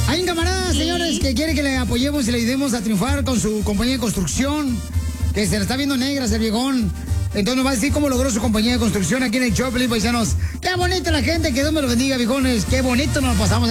Hay un camarada, señores, que quiere que le apoyemos y le ayudemos a triunfar con su compañía de construcción, que se le está viendo negra ese viejón. Entonces nos va a decir cómo logró su compañía de construcción aquí en el Choplin, paisanos. Qué bonita la gente, que Dios me lo bendiga, viejones. Qué bonito nos lo pasamos.